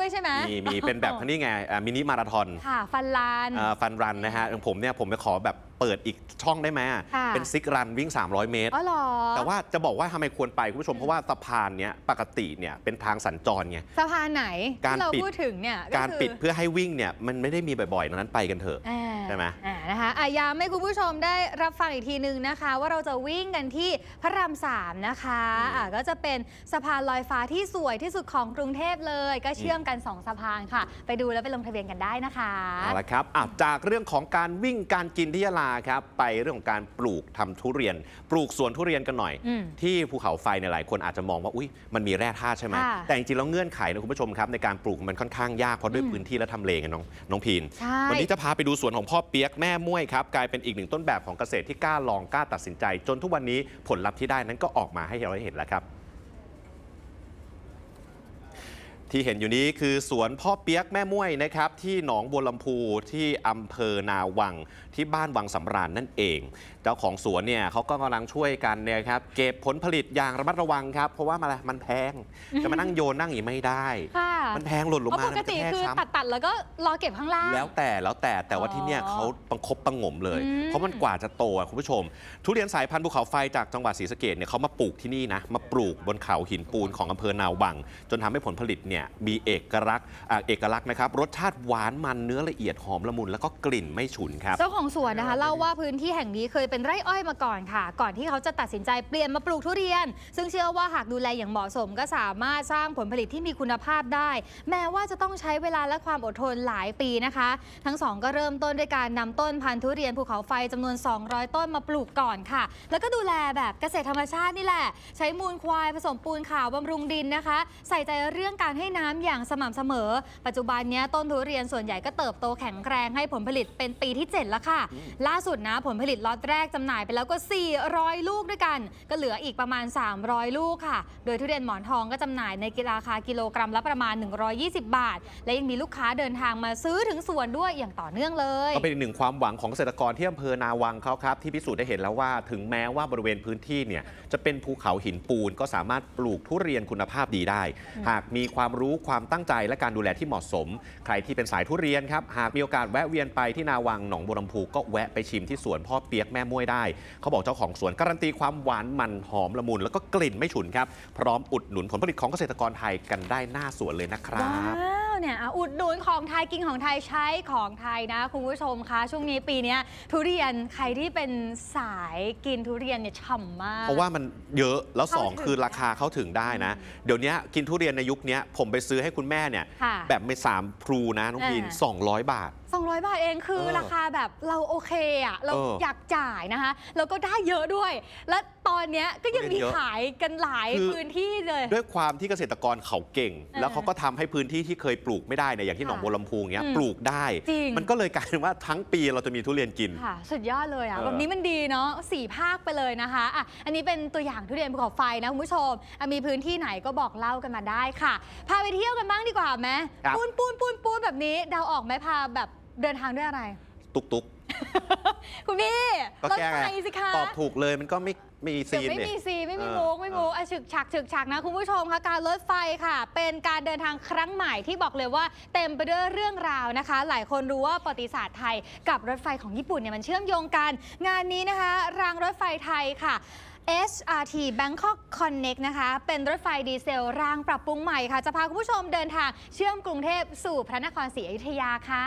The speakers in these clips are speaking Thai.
ใช่ไหมมีเป็นแบบนี้ไงมินิมาราธอนค่ะฟันรันนะฮะผมไปขอแบบเปิดอีกช่องได้ไหมเป็นซิกรันวิ่ง300 เมตรแต่ว่าจะบอกว่าทำไมควรไปคุณผู้ชมเพราะว่าสะพานเนี้ยปกติเนี่ยเป็นทางสัญจรไงสะพานไหนที่เราพูดถึงเนี่ยการปิดเพื่อให้วิ่งเนี่ยมันไม่ได้มีบ่อยๆดังนั้นไปกันเถอะใช่ไหมนะคะย้ำให้คุณผู้ชมได้รับฟังอีกทีนึงนะคะว่าเราจะวิ่งกันที่พระราม 3นะคะก็จะเป็นสะพานลอยฟ้าที่สวยที่สุดของกรุงเทพเลยก็เชื่อมกัน2สะพานค่ะไปดูแล้วไปลงทะเบียนกันได้นะคะเอาละครับจากเรื่องของการวิ่งการกินที่ยะลาครับไปเรื่องของการปลูกทำทุเรียนปลูกสวนทุเรียนกันหน่อยที่ภูเขาไฟในหลายคนอาจจะมองว่าอุ๊ยมันมีแร่ธาตุใช่ไหมแต่จริงๆแล้วเงื่อนไขนะคุณผู้ชมครับในการปลูกมันค่อนข้างยากเพราะด้วยพื้นที่และทำเลไงน้องพีนวันนี้จะพาไปดูสวนของพ่อเปี๊ยกแม่ม่วยครับกลายเป็นอีกหนึ่งต้นแบบของเกษตรที่กล้าลองกล้าตัดสินใจจนทุกวันนี้ผลลัพธ์ที่ได้นั้นก็ออกมาให้เราได้เห็นแล้วครับที่เห็นอยู่นี้คือสวนพ่อเปี๊ยกแม่ม่วยนะครับที่หนองบัวลำพูที่อำเภอนาวังที่บ้านวังสำราญนั่นเองเจ้าของสวนเนี่ยเขาก็กำลังช่วยกันเนี่ยครับเก็บผลผลิตอย่างระมัดระวังครับเพราะว่ามันแพงจะมานั่งโยนนั่งอย่างไม่ได้มันแพงหล่นลงมาปกติคือตัดแล้วก็รอเก็บข้างล่างแล้วแต่ว่าที่เนี่ยเขาประคบประงมเลยเพราะมันกว่าจะโตคุณผู้ชมทุเรียนสายพันธุ์ภูเขาไฟจากจังหวัดศรีสะเกษเนี่ยเขามาปลูกที่นี่นะมาปลูกบนเขาหินปูนของอำเภอนาวังจนทำให้ผลผลิตเนี่ยมีเอกลักษณ์นะครับรสชาติหวานมันเนื้อละเอียดหอมละมุนแล้วก็กลิ่นไม่ฉุนครับเจ้าของสวนนะคะเล่าว่าพื้นที่แห่งนี้เคยเป็นไร่อ้อยมาก่อนค่ะก่อนที่เขาจะตัดสินใจเปลี่ยนมาปลูกทุเรียนซึ่งเชื่อว่าหากดูแลอย่างเหมาะสมก็สามารถสร้างผลผลิตที่มีคุณภาพได้แม้ว่าจะต้องใช้เวลาและความอดทนหลายปีนะคะทั้งสองก็เริ่มต้นด้วยการนำต้นพันธุ์ทุเรียนภูเขาไฟจำนวน200 ต้นมาปลูกก่อนค่ะแล้วก็ดูแลแบบเกษตรธรรมชาตินี่แหละใช้มูลควายผสมปูนขาวบำรุงดินนะคะใส่ใจเรื่องการให้น้ำอย่างสม่ำเสมอปัจจุบันนี้ต้นทุเรียนส่วนใหญ่ก็เติบโตแข็งแรงให้ผลผลิตเป็นปีที่7แล้วค่ะล่าสุดนะผลผลิตล็อตแรกจำหน่ายไปแล้วก็400 ลูกด้วยกันก็เหลืออีกประมาณ300 ลูกค่ะโดยทุเรียนหมอนทองก็จำหน่ายในราคากิโลกรัมละประมาณ120 บาทและยังมีลูกค้าเดินทางมาซื้อถึงสวนด้วยอย่างต่อเนื่องเลยก็เป็นอีกหนึ่งความหวังของเกษตรกรที่อำเภอนาวังเขาครับที่พิสูจน์ได้เห็นแล้วว่าถึงแม้ว่าบริเวณพื้นที่เนี่ยจะเป็นภูเขาหินปูนก็สามารถปลูกทุเรียนคุณภาพดีได้หากมีความรู้ความตั้งใจและการดูแลที่เหมาะสมใครที่เป็นสายทุเรียนครับหากมีโอกาสแวะเวียนไปที่นาวังหนองบัวลำพูก็แวะไปชิมที่สวนพ่อเปี๊ยกแม่ม่วยได้เขาบอกเจ้าของสวนการันตีความหวานมันหอมละมุนแล้วก็กลิ่นไม่ฉุนครับพร้อมอุดหนุนผลผลิตของเกษตรกรไทยกันได้หน้าสวนเลยนะครับเนี่ยอุดหนุนของไทยกินของไทยใช้ของไทยนะคุณผู้ชมคะช่วงนี้ปีนี้ทุเรียนใครที่เป็นสายกินทุเรียนเนี่ยฉ่ำมากเพราะว่ามันเยอะแล้ว2คือราคาเข้าถึงได้นะเดี๋ยวนี้กินทุเรียนในยุคนี้ผมไปซื้อให้คุณแม่เนี่ยแบบไม่3 พลูนะน้องพีน200 บาท 200 บาทเองคือราคาแบบเราโอเคอ่ะเราอยากจ่ายนะคะแล้วก็ได้เยอะด้วยและตอนนี้ก็ยังมีขายกันหลายพื้นที่เลยด้วยความที่เกษตรกรเขาเก่งแล้วเขาก็ทำให้พื้นที่ที่เคยปลูกไม่ได้เนี่ยอย่างที่หนองบัวลำพูเงี้ยปลูกได้มันก็เลยกลายเป็นว่าทั้งปีเราจะมีทุเรียนกินค่ะสุดยอดเลยอ่ะแบบนี้มันดีเนาะ4 ภาคไปเลยนะคะอ่ะอันนี้เป็นตัวอย่างทุเรียนภูเขาไฟนะคุณผู้ชมมีพื้นที่ไหนก็บอกเล่ากันมาได้ค่ะพาไปเที่ยวกันบ้างดีกว่าไหมปูนแบบนี้เดาออกไหมพาแบบเดินทางด้วยอะไรตุกคุณพี่รถไฟสิคะตอบถูกเลยมันก็ไม่มีซีนไม่มีซีไม่มีมุกฉึกฉักนะคุณผู้ชมค่ะการรถไฟค่ะเป็นการเดินทางครั้งใหม่ที่บอกเลยว่าเต็มไปด้วยเรื่องราวนะคะหลายคนรู้ว่าประวัติศาสตร์ไทยกับรถไฟของญี่ปุ่นเนี่ยมันเชื่อมโยงกันงานนี้นะคะรางรถไฟไทยค่ะSRT Bangkok Connect นะคะเป็นรถไฟดีเซลรางปรับปรุงใหม่ค่ะจะพาคุณผู้ชมเดินทางเชื่อมกรุงเทพสู่พระนครศรีอยุธยาค่ะ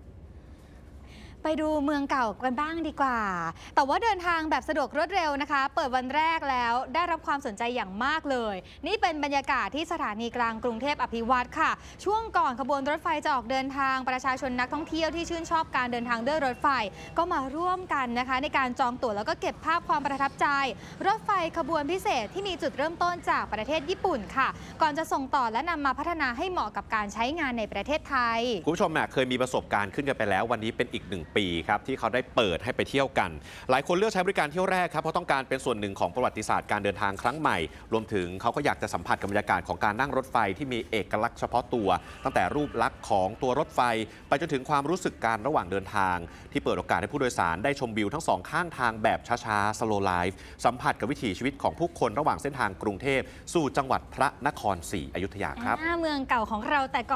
ไปดูเมืองเก่ากันบ้างดีกว่าแต่ว่าเดินทางแบบสะดวกรวดเร็วนะคะเปิดวันแรกแล้วได้รับความสนใจอย่างมากเลยนี่เป็นบรรยากาศที่สถานีกลางกรุงเทพอภิวัตรค่ะช่วงก่อนขบวนรถไฟจะออกเดินทางประชาชนนักท่องเที่ยวที่ชื่นชอบการเดินทางด้วยรถไฟก็มาร่วมกันนะคะในการจองตั๋วแล้วก็เก็บภาพความประทับใจรถไฟขบวนพิเศษที่มีจุดเริ่มต้นจากประเทศญี่ปุ่นค่ะก่อนจะส่งต่อและนำมาพัฒนาให้เหมาะกับการใช้งานในประเทศไทยคุณผู้ชมเคยมีประสบการณ์ขึ้นกันไปแล้ววันนี้เป็นอีก1 ปีครับที่เขาได้เปิดให้ไปเที่ยวกันหลายคนเลือกใช้บริการเที่ยวแรกครับเพราะต้องการเป็นส่วนหนึ่งของประวัติศาสตร์การเดินทางครั้งใหม่รวมถึงเขาก็อยากจะสัมผัสกับบรรยากาศของการนั่งรถไฟที่มีเอกลักษณ์เฉพาะตัวตั้งแต่รูปลักษณ์ของตัวรถไฟไปจนถึงความรู้สึกการระหว่างเดินทางที่เปิดโอกาสให้ผู้โดยสารได้ชมวิวทั้ง2 ข้างทางแบบช้าๆ slow life สัมผัสกับวิถีชีวิตของผู้คนระหว่างเส้นทางกรุงเทพสู่จังหวัดพระนครศรีอยุธยาครับเมืองเก่าของเราแต่